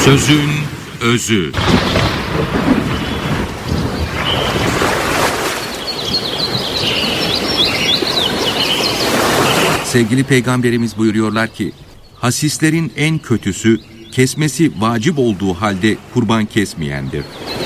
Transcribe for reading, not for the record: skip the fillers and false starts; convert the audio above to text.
Sözün özü. Sevgili Peygamberimiz buyuruyorlar ki, hasislerin en kötüsü kesmesi vacip olduğu halde kurban kesmeyendir.